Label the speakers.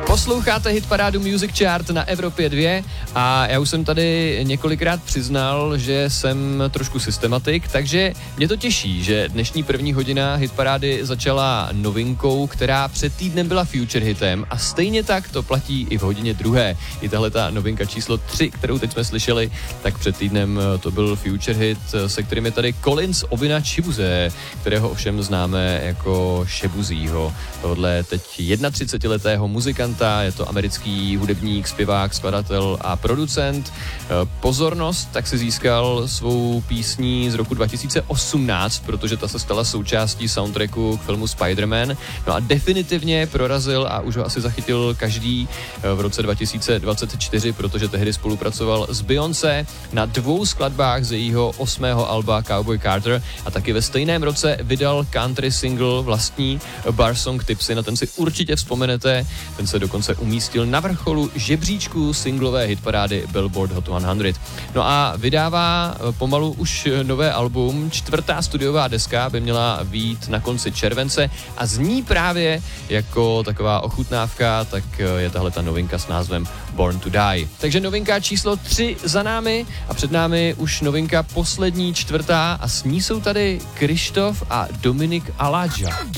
Speaker 1: Posloucháte hitparádu Music Chart na Evropě 2 a já už jsem tady několikrát přiznal, že jsem trošku systematik, takže mě to těší, že dnešní první hodina hitparády začala novinkou, která před týdnem byla future hitem a stejně tak to platí i v hodině druhé. I tahle ta novinka číslo 3, kterou teď jsme slyšeli, tak před týdnem to byl future hit, se kterým je tady Collins Obina Chibuze, kterého ovšem známe jako Shebuzího. Tohle teď 31letého muzikanta, je to americký hudebník, zpěvák, skladatel a producent. Pozornost tak si získal svou písní z roku 2018, protože ta se stala součástí soundtracku k filmu Spider-Man. No a definitivně prorazil a už ho asi zachytil každý v roce 2024, protože tehdy spolupracoval s Beyoncé na 2 skladbách z jejího 8. alba Cowboy Carter a taky ve stejném roce vydal country single vlastní Bar Song Tipsy, na ten si určitě vzpomenete, ten se dokonce umístil na vrcholu žebříčku singlové hitparády Billboard Hot 100. No a vydává pomalu už nové album, 4. studiová deska by měla být na konci července a zní právě jako taková ochutnávka, tak je tahle ta novinka s názvem Born to Die. Takže novinka číslo 3 za námi a před námi už novinka poslední 4. a s ní jsou tady Krištof a Dominik Aladža.